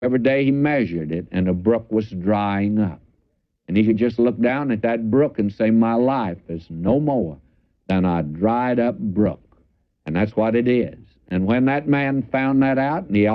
Every day he measured it, and the brook was drying up. And he could just look down at that brook and say, my life is no more than a dried up brook. And that's what it is. And when that man found that out, and he